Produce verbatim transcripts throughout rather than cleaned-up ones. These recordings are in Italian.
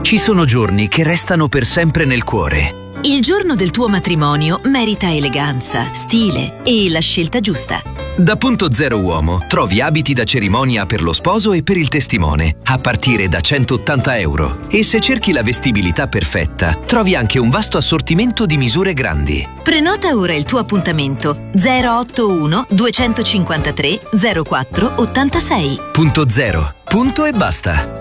Ci sono giorni che restano per sempre nel cuore. Il giorno del tuo matrimonio merita eleganza, stile e la scelta giusta. Da Punto Zero Uomo trovi abiti da cerimonia per lo sposo e per il testimone, a partire da centottanta euro. E se cerchi la vestibilità perfetta, trovi anche un vasto assortimento di misure grandi. Prenota ora il tuo appuntamento zero otto uno duecentocinquantatré zero quattro ottantasei. Punto Zero. Punto e basta.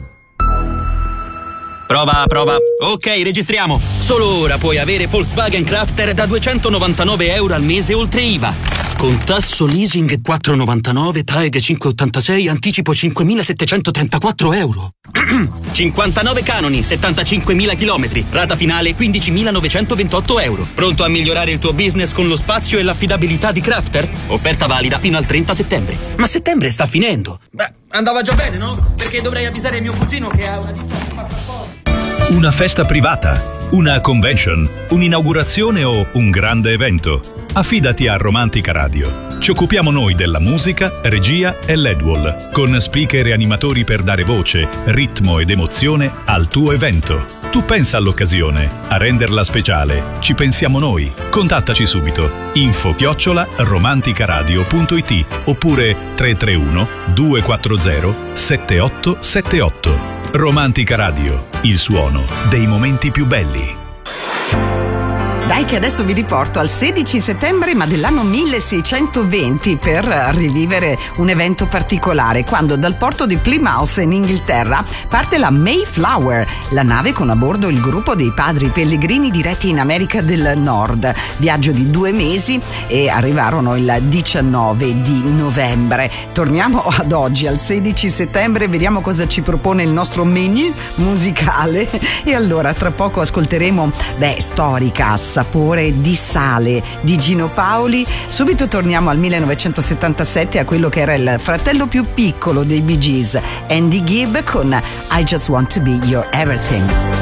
Prova, prova. Ok, registriamo. Solo ora puoi avere Volkswagen Crafter da duecentonovantanove euro al mese oltre I V A. Con tasso leasing quattro virgola novantanove, T A E G cinque virgola ottantasei, anticipo cinquemilasettecentotrentaquattro euro. cinquantanove canoni, settantacinquemila chilometri, rata finale quindicimilanovecentoventotto euro. Pronto a migliorare il tuo business con lo spazio e l'affidabilità di Crafter? Offerta valida fino al trenta settembre. Ma settembre sta finendo. Beh, andava già bene, no? Perché dovrei avvisare mio cugino che ha una ditta che fa per fuori. Una festa privata, una convention, un'inaugurazione o un grande evento? Affidati a Romantica Radio. Ci occupiamo noi della musica, regia e L E D wall, con speaker e animatori per dare voce, ritmo ed emozione al tuo evento. Tu pensa all'occasione, a renderla speciale. Ci pensiamo noi. Contattaci subito. Info chiocciola romanticaradio punto it oppure tre tre uno due quattro zero sette otto sette otto. Romantica Radio, il suono dei momenti più belli. Dai che adesso vi riporto al sedici settembre ma dell'anno milleseicentoventi per rivivere un evento particolare, quando dal porto di Plymouth in Inghilterra parte la Mayflower, la nave con a bordo il gruppo dei padri pellegrini diretti in America del Nord. Viaggio di due mesi e arrivarono il diciannove di novembre. Torniamo ad oggi, al sedici settembre, vediamo cosa ci propone il nostro menu musicale. E allora tra poco ascolteremo, beh, Storica, Sapore di sale di Gino Paoli. Subito torniamo al millenovecentosettantasette, a quello che era il fratello più piccolo dei Bee Gees, Andy Gibb, con I Just Want to Be Your Everything.